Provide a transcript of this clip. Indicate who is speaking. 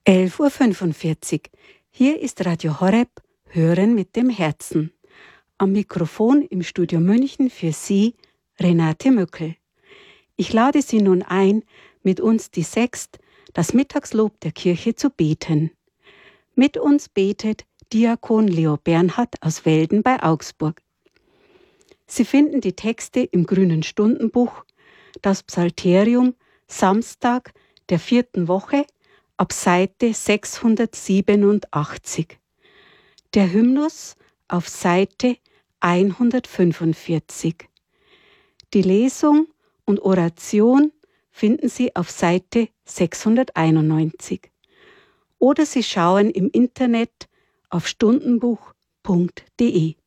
Speaker 1: 11:45 Uhr. Hier ist Radio Horeb, Hören mit dem Herzen. Am Mikrofon im Studio München für Sie, Renate Mückel. Ich lade Sie nun ein, mit uns die Sext, das Mittagslob der Kirche, zu beten. Mit uns betet Diakon Leo Bernhard aus Velden bei Augsburg. Sie finden die Texte im Grünen Stundenbuch, das Psalterium, Samstag der 4. Woche, ab Seite 687. Der Hymnus auf Seite 145. Die Lesung und Oration finden Sie auf Seite 691. Oder Sie schauen im Internet auf stundenbuch.de.